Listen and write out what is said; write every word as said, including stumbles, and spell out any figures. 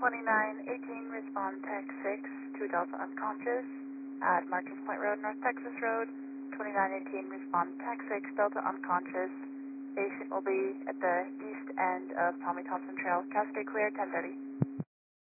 twenty-nine eighteen, respond Tech six, two Delta unconscious at Marcus Point Road, North Texas Road. twenty-nine eighteen, respond Tech six, Delta unconscious. Patient will be at the east end of Tommy Thompson Trail. Cascade clear, ten thirty.